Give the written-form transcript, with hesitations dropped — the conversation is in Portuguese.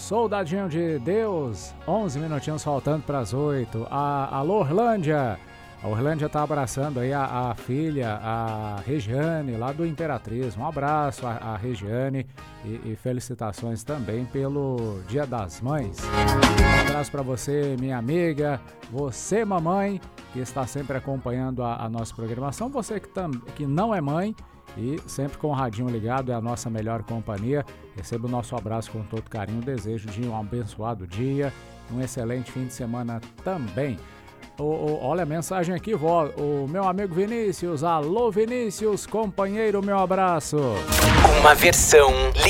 soldadinho de Deus, 11 minutinhos faltando para as 8. Alô, Orlândia. A Orlândia tá abraçando aí a filha, a Regiane, lá do Imperatriz. Um abraço a Regiane e felicitações também pelo Dia das Mães. Um abraço para você, minha amiga, você, mamãe, que está sempre acompanhando a nossa programação. Você que não é mãe e sempre com o radinho ligado, é a nossa melhor companhia. Receba o nosso abraço com todo carinho. Desejo de um abençoado dia, um excelente fim de semana também. Olha a mensagem aqui, vó. O meu amigo Vinícius. Alô, Vinícius, companheiro, meu abraço. Uma versão